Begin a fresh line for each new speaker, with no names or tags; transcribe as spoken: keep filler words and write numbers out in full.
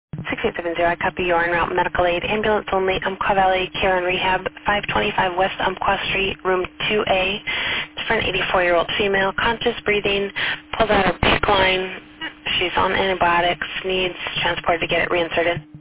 six eight seven zero, I copy you are en route medical aid, ambulance only, Umpqua Valley Care and Rehab, five twenty-five West Umpqua Street, room two A. It's for an eighty-four-year-old female, conscious breathing, pulled out her PICC line. She's on antibiotics, needs transport to get it reinserted.